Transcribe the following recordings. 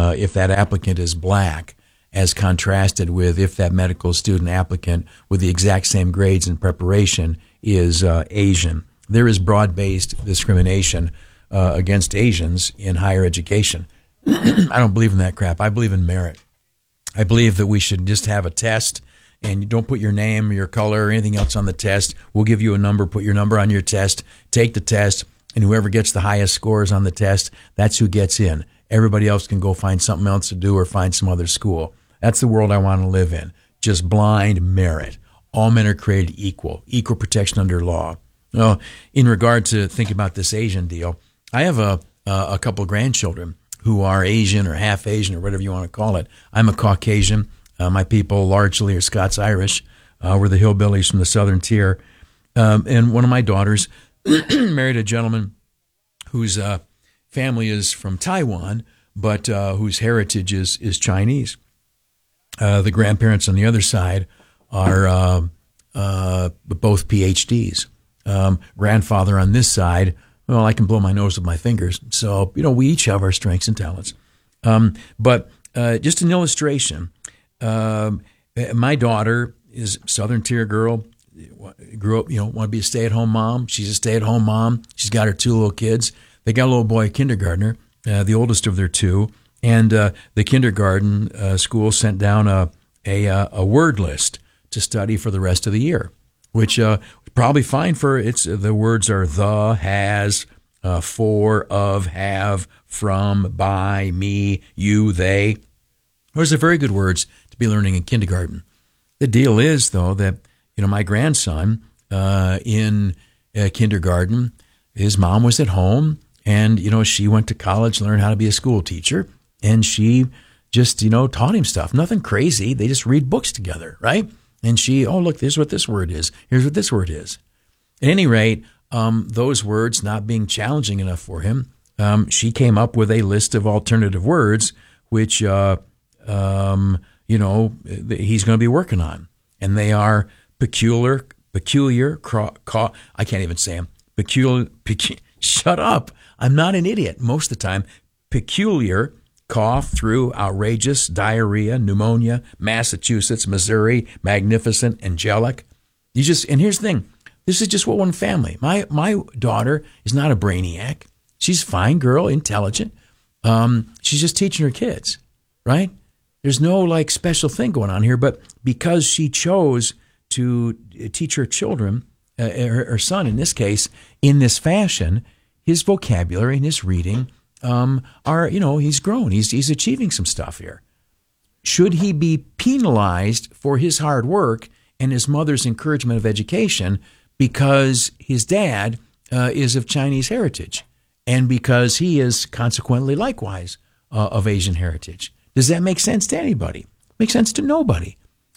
if that applicant is black, as contrasted with if that medical student applicant with the exact same grades and preparation is Asian. There is broad-based discrimination against Asians in higher education. I don't believe in that crap. I believe in merit. I believe that we should just have a test, and you don't put your name, your color, or anything else on the test. We'll give you a number, put your number on your test, take the test, and whoever gets the highest scores on the test, that's who gets in. Everybody else can go find something else to do or find some other school. That's the world I want to live in. Just blind merit. All men are created equal protection under law. Well, in regard to think about this Asian deal, I have a couple of grandchildren who are Asian or half Asian or whatever you want to call it. I'm a Caucasian. My people largely are Scots-Irish. We're the hillbillies from the southern tier. And one of my daughters married a gentleman whose family is from Taiwan, but whose heritage is Chinese. The grandparents on the other side are both PhDs. Grandfather on this side, well, I can blow my nose with my fingers. So, we each have our strengths and talents. But just an illustration, my daughter is a southern tier girl, grew up, want to be a stay-at-home mom. She's a stay-at-home mom. She's got her 2 little kids. They got a little boy, kindergartner, the oldest of their 2. And the kindergarten school sent down a word list to study for the rest of the year, which probably fine for the words are the, has, for, of, have, from, by, me, you, they. Those are very good words to be learning in kindergarten. The deal is, though, that my grandson in kindergarten, his mom was at home, and she went to college, learned how to be a school teacher, and she just taught him stuff. Nothing crazy. They just read books together, right? And she, look, here's what this word is. Here's what this word is. At any rate, those words not being challenging enough for him, she came up with a list of alternative words, which, he's going to be working on. And they are peculiar, I can't even say them. Shut up. I'm not an idiot most of the time. Peculiar, cough through, outrageous, diarrhea, pneumonia, Massachusetts, Missouri, magnificent, angelic. And here's the thing. This is just what one family. My daughter is not a brainiac. She's a fine girl, intelligent. She's just teaching her kids, right? There's no special thing going on here, but because she chose to teach her children, her son in this case, in this fashion, his vocabulary and his reading he's grown. He's achieving some stuff here. Should he be penalized for his hard work and his mother's encouragement of education because his dad is of Chinese heritage and because he is consequently likewise of Asian heritage? Does that make sense to anybody? Makes sense to nobody.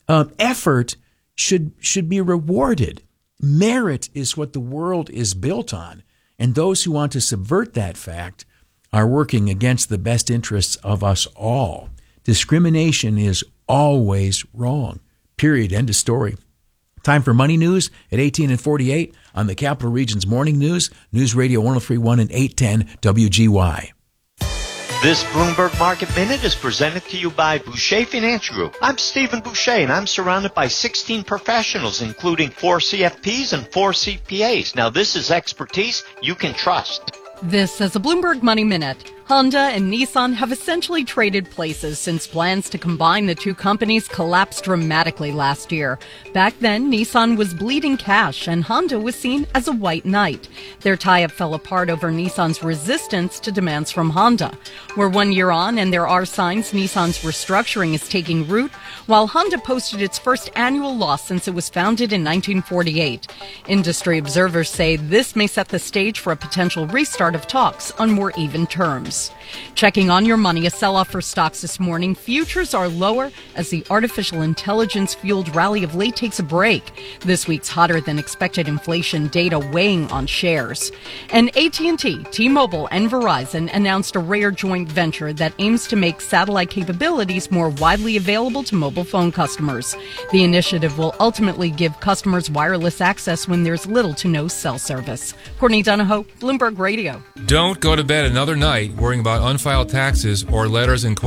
Effort should be rewarded. Merit is what the world is built on. And those who want to subvert that fact are working against the best interests of us all. Discrimination is always wrong. Period. End of story. Time for Money News at 18:48 on the Capital Region's Morning News, News Radio 103.1 and 810 WGY. This Bloomberg Market Minute is presented to you by Boucher Financial Group. I'm Stephen Boucher, and I'm surrounded by 16 professionals, including 4 CFPs and 4 CPAs. Now, this is expertise you can trust. This is a Bloomberg Money Minute. Honda and Nissan have essentially traded places since plans to combine the two companies collapsed dramatically last year. Back then, Nissan was bleeding cash and Honda was seen as a white knight. Their tie-up fell apart over Nissan's resistance to demands from Honda. We're 1 year on and there are signs Nissan's restructuring is taking root, while Honda posted its first annual loss since it was founded in 1948. Industry observers say this may set the stage for a potential restart of talks on more even terms. Checking on your money, a sell-off for stocks this morning. Futures are lower as the artificial intelligence-fueled rally of late takes a break. This week's hotter-than-expected inflation data weighing on shares. And AT&T, T-Mobile, and Verizon announced a rare joint venture that aims to make satellite capabilities more widely available to mobile phone customers. The initiative will ultimately give customers wireless access when there's little to no cell service. Courtney Donahoe, Bloomberg Radio. Don't go to bed another night worrying about unfiled taxes or letters in